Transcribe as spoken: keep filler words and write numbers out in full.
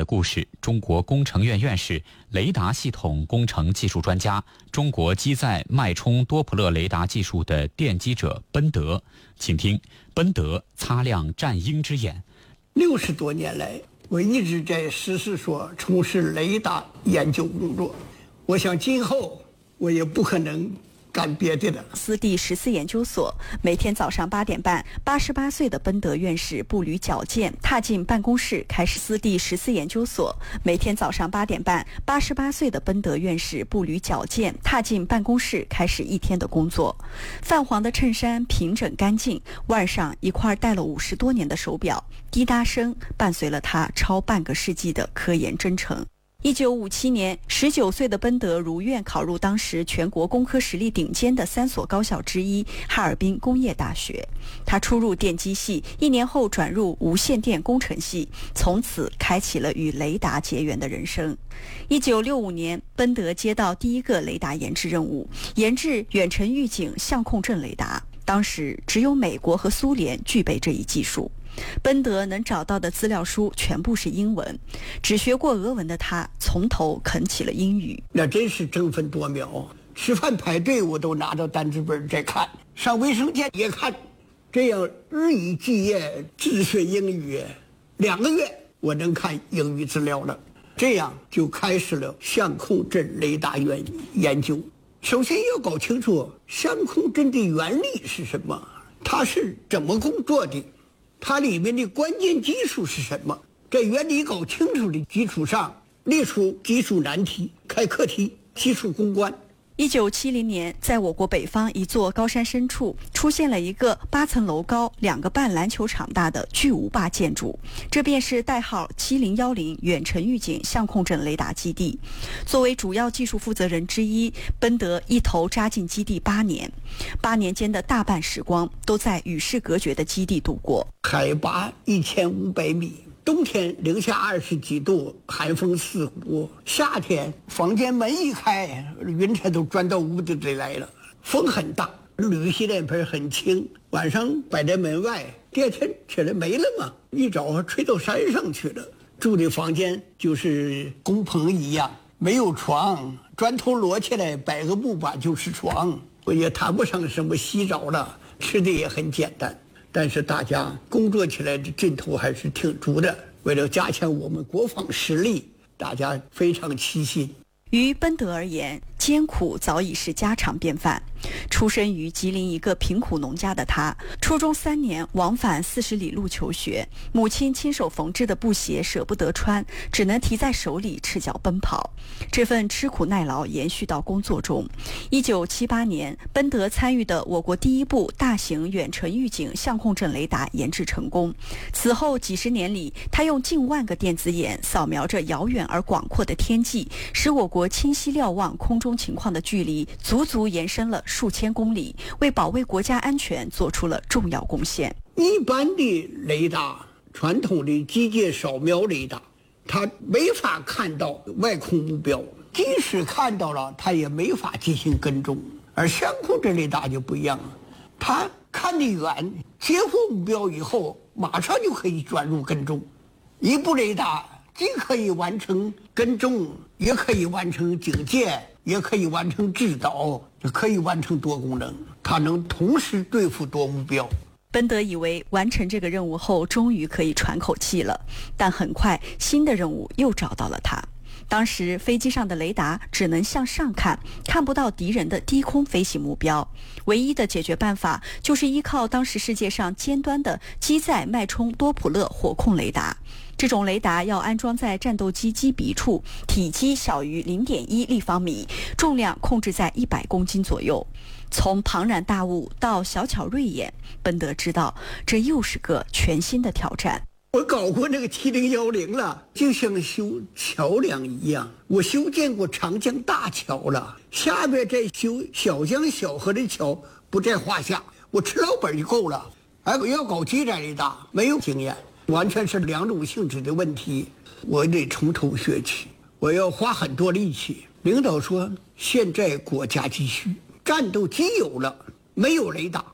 故事，中国工程院院士、雷达系统工程技术专家、中国机载脉冲多普勒雷达技术的奠基者奔德，请听奔德擦亮战鹰之眼。 六十多年来，我一直在实事所从事雷达研究工作。我想今后我也不可能干别的了。 斯第十四研究所，每天早上八点半，八十八岁的奔德院士步履矫健，踏进办公室，开始斯第十四研究所。每天早上八点半，八十八岁的奔德院士步履矫健，踏进办公室，开始一天的工作。泛黄的衬衫平整干净，腕上一块戴了五十多年的手表，滴答声伴随了他超半个世纪的科研征程。一九五七年，十九岁的奔德如愿考入当时全国工科实力顶尖的三所高校之一哈尔滨工业大学。他初入电机系，一年后转入无线电工程系，从此开启了与雷达结缘的人生。一九六五年，奔德接到第一个雷达研制任务，研制远程预警相控阵雷达。当时只有美国和苏联具备这一技术。奔德能找到的资料书全部是英文，只学过俄文的他从头啃起了英语。 那真是争分夺秒，吃饭排队我都拿着单词本在看，上卫生间也看，这样日以继夜自学英语。两个月我能看英语资料了，这样就开始了相控阵雷达研研究。首先要搞清楚相控阵的原理是什么，它是怎么工作的，它里面的关键技术是什么？在原理搞清楚的基础上，列出技术难题、开课题、技术攻关。 一九七零年，在我国北方一座高山深处，出现了一个八层楼高、两个半篮球场大的巨无霸建筑，这便是代号七零一零远程预警相控阵雷达基地。作为主要技术负责人之一，奔德一头扎进基地八年，八年间的大半时光都在与世隔绝的基地度过。 海拔一千五百米。冬天零下二十几度，寒风刺骨；夏天房间门一开，云彩都钻到屋子里来了，风很大，铝洗脸盆很轻，晚上摆在门外，第二天起来没了嘛，一早吹到山上去了。住的房间就是工棚一样，没有床，砖头摞起来摆个木板就是床，我也谈不上什么洗澡了，吃的也很简单。但是大家工作起来的劲头还是挺足的，为了加强我们国防实力，大家非常齐心。 于奔德而言，艰苦早已是家常便饭。出身于吉林一个贫苦农家的他，初中三年往返四十里路求学，母亲亲手缝制的布鞋舍不得穿，只能提在手里赤脚奔跑。这份吃苦耐劳延续到工作中。一九七八年，奔德参与的我国第一部大型远程预警相控阵雷达研制成功。此后几十年里，他用近万个电子眼扫描着遥远而广阔的天际，使我国清晰瞭望空中情况的距离足足延伸了数千公里，为保卫国家安全做出了重要贡献。 一般的雷达，传统的机械扫描雷达，它没法看到外空目标，即使看到了，它也没法进行跟踪。而相控阵雷达就不一样了，它看得远，接获目标以后，马上就可以转入跟踪。一部雷达既可以完成跟踪，也可以完成警戒，也可以完成制导，也可以完成多功能，它能同时对付多目标。 奔德以为完成这个任务后终于可以喘口气了，但很快新的任务又找到了他。当时飞机上的雷达只能向上看，看不到敌人的低空飞行目标，唯一的解决办法就是依靠当时世界上尖端的机载脉冲多普勒火控雷达。这种雷达要安装在战斗机机鼻处，体积小于 零点一立方米，重量控制在一百公斤左右。从庞然大物到小巧锐眼，奔德知道这又是个全新的挑战。 我搞过那个七零一零了，就像修桥梁一样，我修建过长江大桥了，下面再修小江小河的桥不在话下，我吃老本就够了。哎，我要搞机载雷达，没有经验，完全是两种性质的问题，我得从头学起，我要花很多力气。领导说，现在国家急需，战斗机有了，没有雷达，